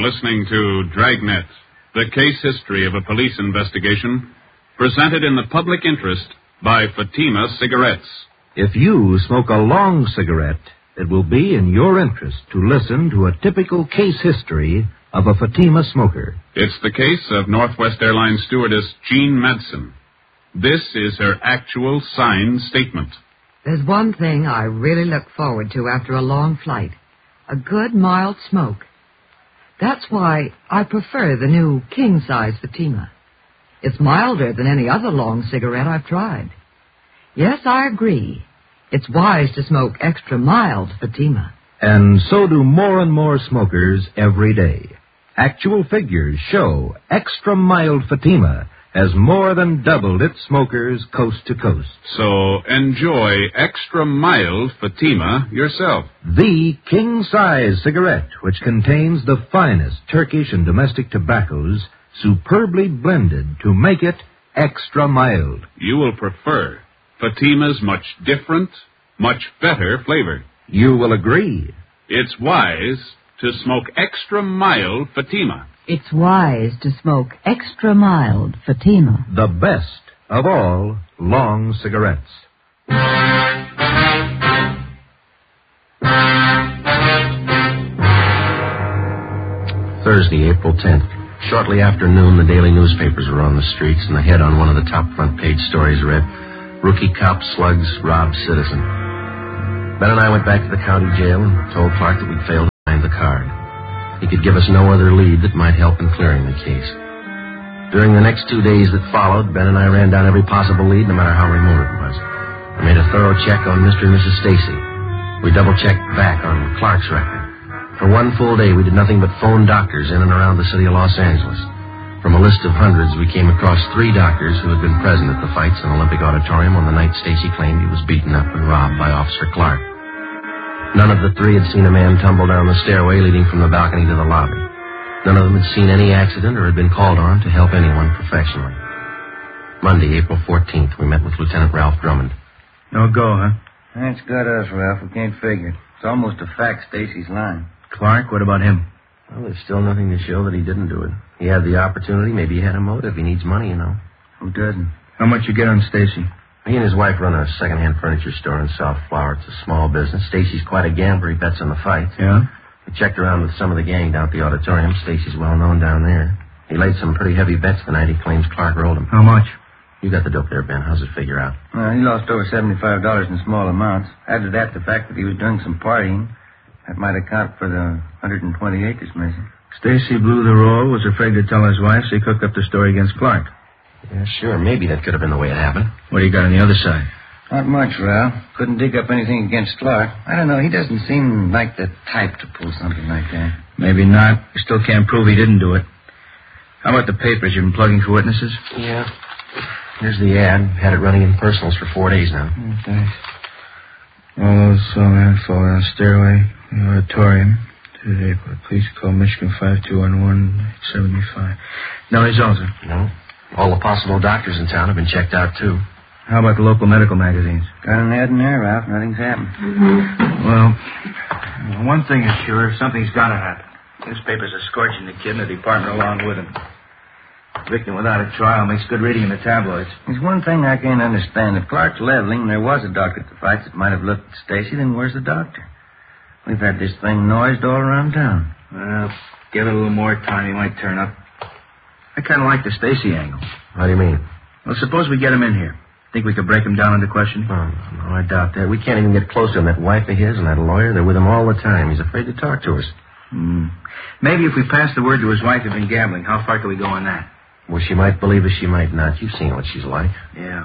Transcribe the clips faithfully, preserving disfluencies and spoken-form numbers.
listening to Dragnet, the case history of a police investigation, presented in the public interest by Fatima Cigarettes. If you smoke a long cigarette, it will be in your interest to listen to a typical case history of a Fatima smoker. It's the case of Northwest Airlines stewardess Jean Madsen. This is her actual signed statement. There's one thing I really look forward to after a long flight. A good, mild smoke. That's why I prefer the new king-size Fatima. It's milder than any other long cigarette I've tried. Yes, I agree. It's wise to smoke extra mild Fatima. And so do more and more smokers every day. Actual figures show extra mild Fatima has more than doubled its smokers coast to coast. So enjoy extra mild Fatima yourself. The king-size cigarette, which contains the finest Turkish and domestic tobaccos, superbly blended to make it extra mild. You will prefer Fatima's much different, much better flavor. You will agree. It's wise to smoke extra mild Fatima. It's wise to smoke extra mild Fatima. The best of all long cigarettes. Thursday, April tenth. Shortly after noon, the daily newspapers were on the streets, and the head on one of the top front page stories read, "Rookie cop slugs robbed citizen." Ben and I went back to the county jail and told Clark that we'd failed to find the card. He could give us no other lead that might help in clearing the case. During the next two days that followed, Ben and I ran down every possible lead, no matter how remote it was. I made a thorough check on Mister and Missus Stacy. We double-checked back on Clark's record. For one full day, we did nothing but phone doctors in and around the city of Los Angeles. From a list of hundreds, we came across three doctors who had been present at the fights in Olympic Auditorium on the night Stacy claimed he was beaten up and robbed by Officer Clark. None of the three had seen a man tumble down the stairway leading from the balcony to the lobby. None of them had seen any accident or had been called on to help anyone professionally. Monday, April fourteenth, we met with Lieutenant Ralph Drummond. No go, huh? That's got us, Ralph. We can't figure it. It's almost a fact Stacy's lying. Clark, what about him? Well, there's still nothing to show that he didn't do it. He had the opportunity. Maybe he had a motive. He needs money, you know. Who doesn't? How much you get on Stacy? He and his wife run a second-hand furniture store in South Flower. It's a small business. Stacy's quite a gambler. He bets on the fights. Yeah? We checked around with some of the gang down at the auditorium. Stacy's well-known down there. He laid some pretty heavy bets the night he claims Clark rolled him. How much? You got the dope there, Ben. How's it figure out? Well, he lost over seventy-five dollars in small amounts. Add to that the fact that he was doing some partying. That might account for the one hundred twenty acres missing. Stacy blew the roll, was afraid to tell his wife, so he cooked up the story against Clark. Yeah, sure. Maybe that could have been the way it happened. What do you got on the other side? Not much, Ralph. Couldn't dig up anything against Clark. I don't know. He doesn't seem like the type to pull something like that. Maybe not. You still can't prove he didn't do it. How about the papers? You've been plugging for witnesses? Yeah. Here's the ad. Had it running in personals for four days now. Oh, thanks. All those saw man fall down the stairway in the auditorium. Today, please call Michigan five two one one seven five. No results, huh? No. All the possible doctors in town have been checked out, too. How about the local medical magazines? Got an ad in there, Ralph. Nothing's happened. Well, one thing is sure. Something's got to happen. Newspapers are scorching the kid and the department along with him. Victim without a trial makes good reading in the tabloids. There's one thing I can't understand. If Clark's leveling and there was a doctor at the fights that might have looked at Stacy, then where's the doctor? We've had this thing noised all around town. Well, give it a little more time, he might turn up. I kind of like the Stacy angle. How do you mean? Well, suppose we get him in here. Think we could break him down into questioning? Oh, no, I doubt that. We can't even get close to him. That wife of his and that lawyer, they're with him all the time. He's afraid to talk to us. Hmm. Maybe if we pass the word to his wife he'd been gambling, how far can we go on that? Well, she might believe us, she might not. You've seen what she's like. Yeah.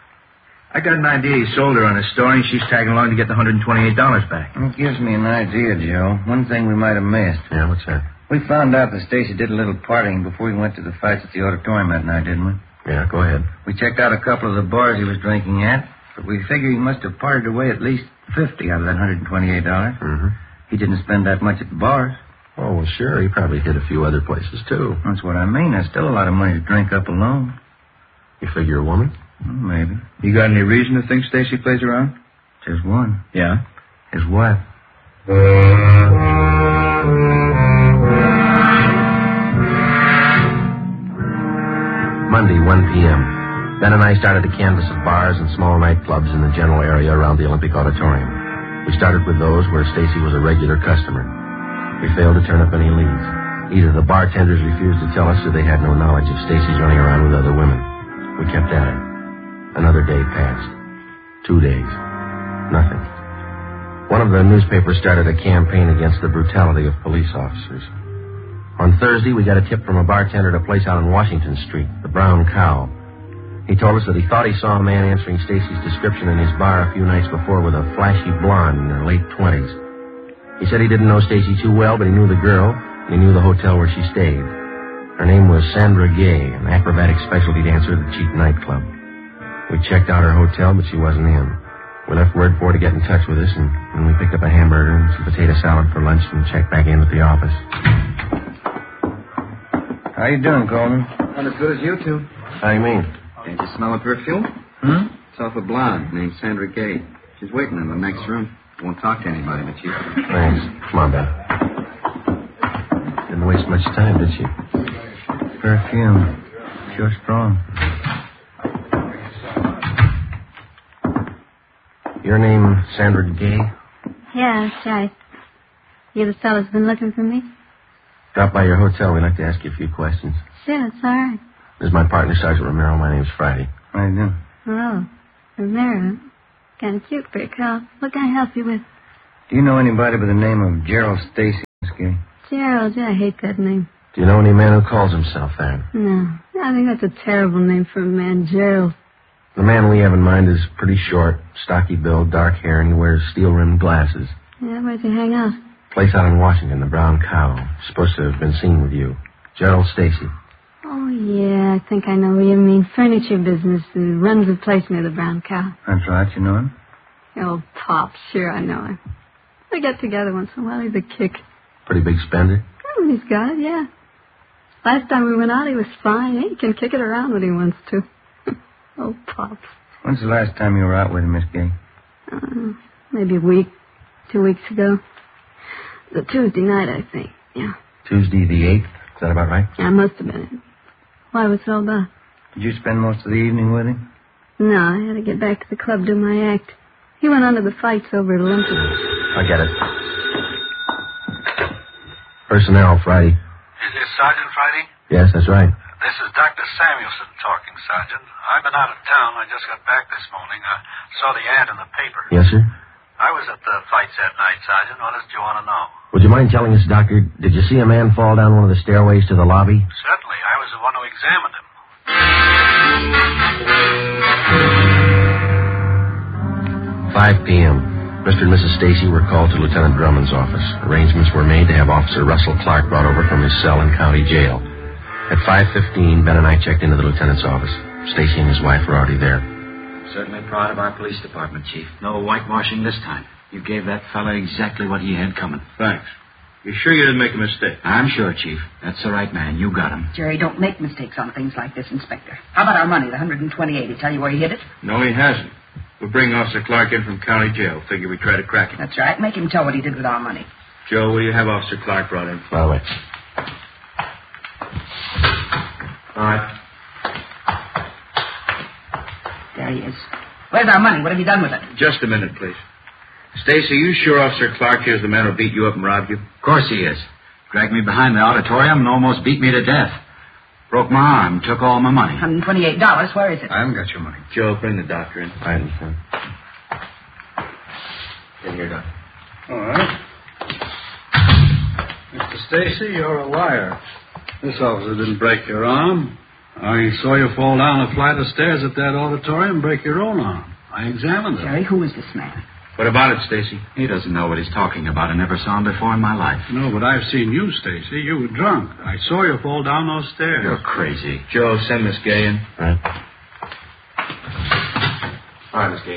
I got an idea he sold her on a story, and she's tagging along to get the one hundred twenty-eight dollars back. It gives me an idea, Joe. One thing we might have missed. Yeah, what's that? We found out that Stacy did a little partying before he went to the fights at the auditorium that night, didn't we? Yeah, go ahead. We checked out a couple of the bars he was drinking at, but we figure he must have partied away at least fifty out of that one hundred twenty-eight dollars. Mm-hmm. He didn't spend that much at the bars. Oh, well, sure. He probably hit a few other places, too. That's what I mean. That's still a lot of money to drink up alone. You figure a woman? Well, maybe. You got any reason to think Stacy plays around? Just one. Yeah? His wife. Sunday, one p.m. Ben and I started to canvass of bars and small nightclubs in the general area around the Olympic Auditorium. We started with those where Stacy was a regular customer. We failed to turn up any leads. Either the bartenders refused to tell us or they had no knowledge of Stacy's running around with other women. We kept at it. Another day passed. Two days. Nothing. One of the newspapers started a campaign against the brutality of police officers. On Thursday, we got a tip from a bartender at a place out on Washington Street, the Brown Cow. He told us that he thought he saw a man answering Stacy's description in his bar a few nights before with a flashy blonde in her late twenties. He said he didn't know Stacy too well, but he knew the girl, and he knew the hotel where she stayed. Her name was Sandra Gay, an acrobatic specialty dancer at the cheap nightclub. We checked out her hotel, but she wasn't in. We left word for her to get in touch with us, and, and we picked up a hamburger and some potato salad for lunch and checked back in at the office. How you doing, Coleman? Not as good as you two. How do you mean? Can't you smell the perfume? Hmm? It's off a blonde named Sandra Gay. She's waiting in the next room. Won't talk to anybody but you. Thanks. Come on, Ben. Didn't waste much time, did she? Perfume. Sure strong. Your name, Sandra Gay? Yeah, that's right. You the fellas been looking for me? Drop by your hotel. We'd like to ask you a few questions. Sure, it's all right. This is my partner, Sergeant Romero. My name's Friday. How you doing? Oh, Romero. Kind of cute for a cop. What can I help you with? Do you know anybody by the name of Gerald Stacy, Miss Gay? Gerald, I hate that name. Do you know any man who calls himself that? No, I think that's a terrible name for a man, Gerald. The man we have in mind is pretty short, stocky build, dark hair, and he wears steel-rimmed glasses. Yeah, where'd you hang out? Place out in Washington, the Brown Cow. Supposed to have been seen with you. Gerald Stacy. Oh, yeah, I think I know what you mean. Furniture business. He runs a place near the Brown Cow. That's right, you know him? Oh, Pop, sure, I know him. We get together once in a while. He's a kick. Pretty big spender? Oh, he's got it, yeah. Last time we went out, he was fine. He can kick it around when he wants to. Oh, Pop. When's the last time you were out with him, Miss Gay? Uh, maybe a week, two weeks ago. The Tuesday night, I think, yeah. Tuesday the eighth? Is that about right? Yeah, must have been it. Why, what's it all about? Did you spend most of the evening with him? No, I had to get back to the club, do my act. He went on to the fights over at Olympia. I get it. Personnel, Friday. Is this Sergeant Friday? Yes, that's right. This is Doctor Samuelson talking, Sergeant. I've been out of town. I just got back this morning. I saw the ad in the paper. Yes, sir? I was at the fights that night, Sergeant. What else do you want to know? Would you mind telling us, Doctor, did you see a man fall down one of the stairways to the lobby? Certainly. I was the one who examined him. five p.m. Mister and Missus Stacy were called to Lieutenant Drummond's office. Arrangements were made to have Officer Russell Clark brought over from his cell in county jail. At five fifteen, Ben and I checked into the lieutenant's office. Stacy and his wife were already there. Certainly proud of our police department, Chief. No whitewashing this time. You gave that fella exactly what he had coming. Thanks. You sure you didn't make a mistake? I'm sure, Chief. That's the right man. You got him. Jerry, don't make mistakes on things like this, Inspector. How about our money, the one hundred twenty-eight? Did he tell you where he hid it? No, he hasn't. We'll bring Officer Clark in from county jail. Figure we try to crack him. That's right. Make him tell what he did with our money. Joe, will you have Officer Clark brought in? By the way. All right. There he is. Where's our money? What have you done with it? Just a minute, please. Stacy, you sure Officer Clark here's the man who beat you up and robbed you? Of course he is. Dragged me behind the auditorium and almost beat me to death. Broke my arm, took all my money. one hundred twenty-eight dollars. Where is it? I haven't got your money. Joe, bring the doctor in. I understand. In here, Doctor. All right. Mister Stacy, you're a liar. This officer didn't break your arm. I saw you fall down a flight of stairs at that auditorium and break your own arm. I examined it. Jerry, who is this man? What about it, Stacy? He doesn't know what he's talking about. I never saw him before in my life. No, but I've seen you, Stacy. You were drunk. I saw you fall down those stairs. You're crazy. Joe, send Miss Gay in. All right. All right, Miss Gay.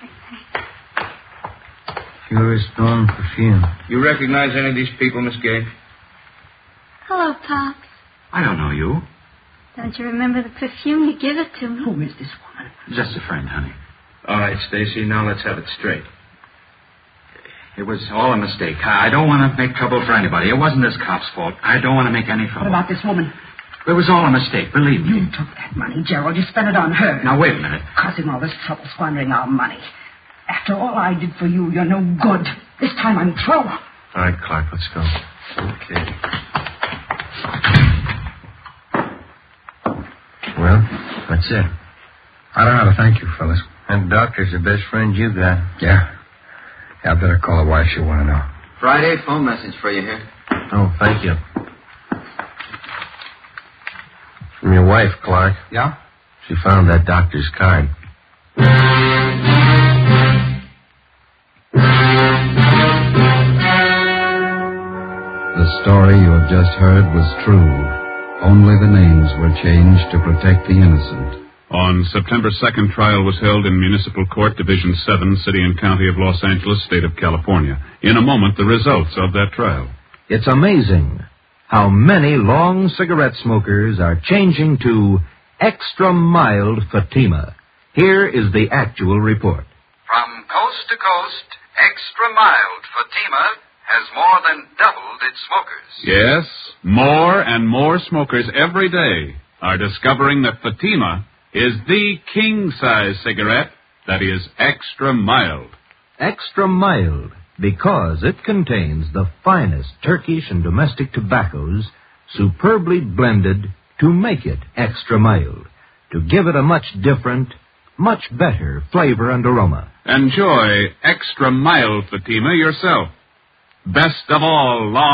Sure strong perfume. You recognize any of these people, Miss Gay? Hello, Pops. I don't know you. Don't you remember the perfume? You give it to me. Who is this woman? Just a friend, honey. All right, Stacy, now let's have it straight. It was all a mistake. I don't want to make trouble for anybody. It wasn't this cop's fault. I don't want to make any trouble. What about this woman? It was all a mistake, believe me. You took that money, Gerald. You spent it on her. Now, wait a minute. Causing all this trouble, squandering our money. After all I did for you, you're no good. This time I'm through. All right, Clark, let's go. Okay. Well, that's it. I don't know how to thank you, fellas. And doctor's the best friend you got. Yeah. Yeah, I better call her wife. She'll want to know. Friday, phone message for you here. Oh, thank you. From your wife, Clark. Yeah? She found that doctor's card. The story you have just heard was true. Only the names were changed to protect the innocent. On September second, trial was held in Municipal Court, Division seven, City and County of Los Angeles, State of California. In a moment, the results of that trial. It's amazing how many long cigarette smokers are changing to extra mild Fatima. Here is the actual report. From coast to coast, extra mild Fatima has more than doubled its smokers. Yes, more and more smokers every day are discovering that Fatima is the king-size cigarette that is extra mild. Extra mild because it contains the finest Turkish and domestic tobaccos superbly blended to make it extra mild, to give it a much different, much better flavor and aroma. Enjoy extra mild Fatima yourself. Best of all, long